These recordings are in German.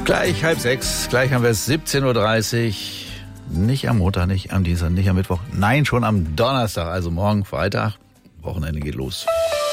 Gleich 5:30, gleich haben wir es 17.30 Uhr. Nicht am Montag, nicht am Dienstag, nicht am Mittwoch. Nein, schon am Donnerstag, also morgen Freitag. Wochenende geht los.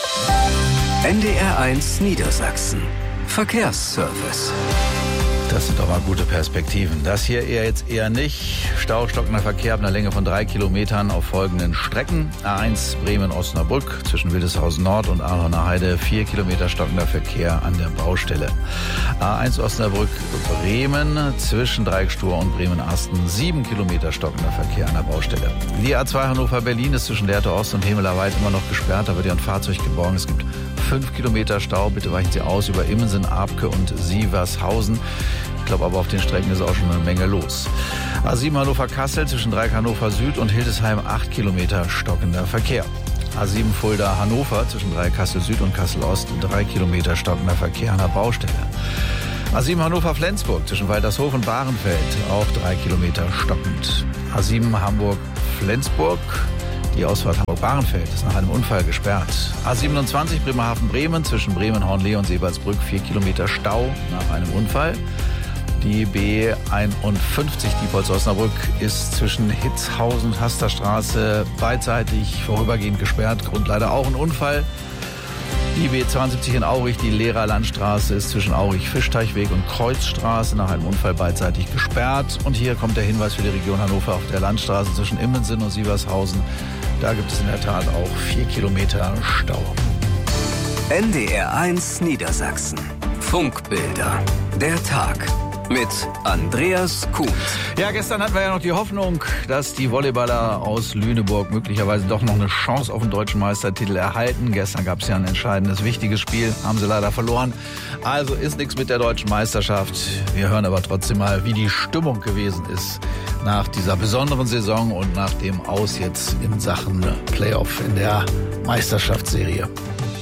NDR1 Niedersachsen. Verkehrsservice. Das sind doch mal gute Perspektiven. Das hier eher nicht. Stau, stockender Verkehr ab einer Länge von 3 Kilometern auf folgenden Strecken. A1 Bremen-Osnabrück zwischen Wildeshausen Nord und Ahorner Heide. 4 Kilometer stockender Verkehr an der Baustelle. A1 Osnabrück-Bremen zwischen Dreieckstor und Bremen-Asten. 7 Kilometer stockender Verkehr an der Baustelle. Die A2 Hannover-Berlin ist zwischen Lehrte Ost und Hemelerweit immer noch gesperrt. Da wird ja ein Fahrzeug geborgen. Es gibt 5 Kilometer Stau. Bitte weichen Sie aus über Immensen, Abke und Sievershausen. Ich glaube aber, auf den Strecken ist auch schon eine Menge los. A7 Hannover-Kassel zwischen Dreieck Hannover Süd und Hildesheim 8 Kilometer stockender Verkehr. A7 Fulda-Hannover zwischen Dreieck Kassel Süd und Kassel Ost 3 Kilometer stockender Verkehr an der Baustelle. A7 Hannover-Flensburg zwischen Waltershof und Bahrenfeld auch 3 Kilometer stockend. A7 Hamburg-Flensburg. Die Ausfahrt Hamburg-Bahrenfeld ist nach einem Unfall gesperrt. A27 Bremerhaven-Bremen zwischen Bremen-Hornlee und Seebaldsbrück 4 Kilometer Stau nach einem Unfall. Die B51 Diepholz-Osnabrück ist zwischen Hitzhausen und Hasterstraße beidseitig vorübergehend gesperrt. Grund leider auch ein Unfall. Die B72 in Aurich, die Lehrerlandstraße, ist zwischen Aurich-Fischteichweg und Kreuzstraße nach einem Unfall beidseitig gesperrt. Und hier kommt der Hinweis für die Region Hannover auf der Landstraße zwischen Immensen und Sievershausen. Da gibt es in der Tat auch 4 Kilometer Stau. NDR1 Niedersachsen. Funkbilder. Der Tag. Mit Andreas Kuhn. Ja, gestern hatten wir ja noch die Hoffnung, dass die Volleyballer aus Lüneburg möglicherweise doch noch eine Chance auf den deutschen Meistertitel erhalten. Gestern gab es ja ein entscheidendes, wichtiges Spiel, haben sie leider verloren. Also ist nichts mit der deutschen Meisterschaft. Wir hören aber trotzdem mal, wie die Stimmung gewesen ist nach dieser besonderen Saison und nach dem Aus jetzt in Sachen Playoff in der Meisterschaftsserie.